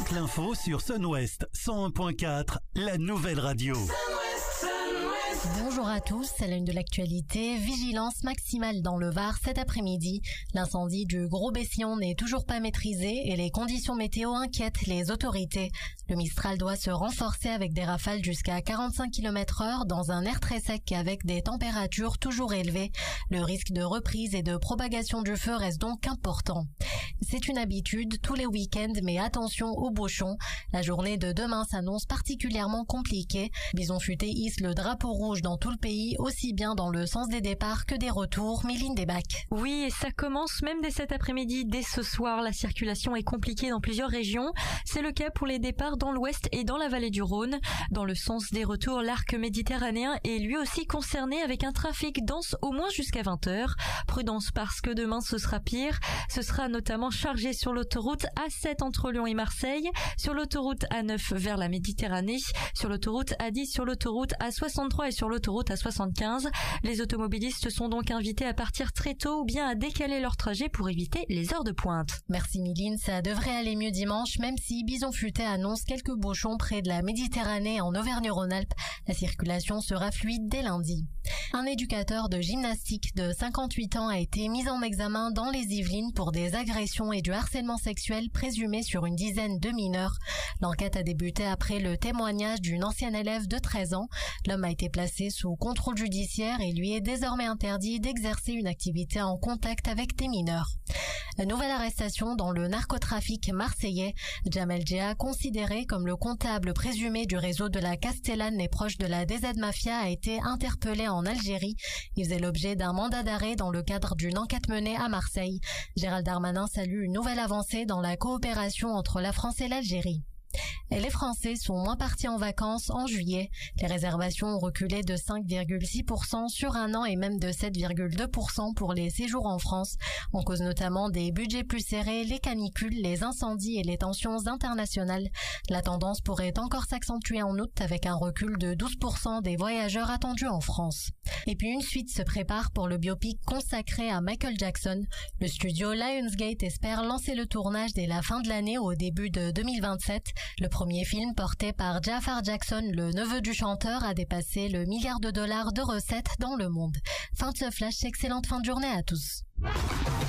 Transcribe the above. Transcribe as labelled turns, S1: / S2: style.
S1: toute l'info sur Sun-Ouest 101.4, la nouvelle radio.
S2: Bonjour à tous, c'est la une de l'actualité. Vigilance maximale dans le Var cet après-midi. L'incendie du Gros Bessillon n'est toujours pas maîtrisé et les conditions météo inquiètent les autorités. Le Mistral doit se renforcer avec des rafales jusqu'à 45 km/h dans un air très sec avec des températures toujours élevées. Le risque de reprise et de propagation du feu reste donc important. C'est une habitude tous les week-ends, mais attention aux bouchons. La journée de demain s'annonce particulièrement compliquée. Bison Futé hisse le drapeau rouge dans tout le pays, aussi bien dans le sens des départs que des retours. Méline Desbac.
S3: Oui, et ça commence même dès cet après-midi. Dès ce soir, la circulation est compliquée dans plusieurs régions. C'est le cas pour les départs dans l'ouest et dans la vallée du Rhône. Dans le sens des retours, l'arc méditerranéen est lui aussi concerné avec un trafic dense au moins jusqu'à 20h. Prudence parce que demain ce sera pire. Ce sera notamment chargé sur l'autoroute A7 entre Lyon et Marseille, sur l'autoroute A9 vers la Méditerranée, sur l'autoroute A10, sur l'autoroute A63 et sur l'autoroute A75. Les automobilistes sont donc invités à partir très tôt ou bien à décaler leur trajet pour éviter les heures de pointe.
S2: Merci Méline, ça devrait aller mieux dimanche, même si Bison Futé annonce quelques bouchons près de la Méditerranée en Auvergne-Rhône-Alpes. La circulation sera fluide dès lundi. Un éducateur de gymnastique de 58 ans a été mis en examen dans les Yvelines pour des agressions et du harcèlement sexuel présumé sur une dizaine de mineurs. L'enquête a débuté après le témoignage d'une ancienne élève de 13 ans. L'homme a été placé sous contrôle judiciaire et lui est désormais interdit d'exercer une activité en contact avec des mineurs. Nouvelle arrestation dans le narcotrafic marseillais. Jamel Djea, considéré comme le comptable présumé du réseau de la Castellane et proche de la DZ Mafia, a été interpellé en Algérie. Il faisait l'objet d'un mandat d'arrêt dans le cadre d'une enquête menée à Marseille. Gérald Darmanin salue une nouvelle avancée dans la coopération entre la France et l'Algérie. Et les Français sont moins partis en vacances en juillet. Les réservations ont reculé de 5,6% sur un an et même de 7,2% pour les séjours en France. En cause notamment des budgets plus serrés, les canicules, les incendies et les tensions internationales. La tendance pourrait encore s'accentuer en août avec un recul de 12% des voyageurs attendus en France. Et puis une suite se prépare pour le biopic consacré à Michael Jackson. Le studio Lionsgate espère lancer le tournage dès la fin de l'année ou au début de 2027. Le premier film porté par Jafar Jackson, le neveu du chanteur, a dépassé le $1 milliard de recettes dans le monde. Fin de ce flash, excellente fin de journée à tous.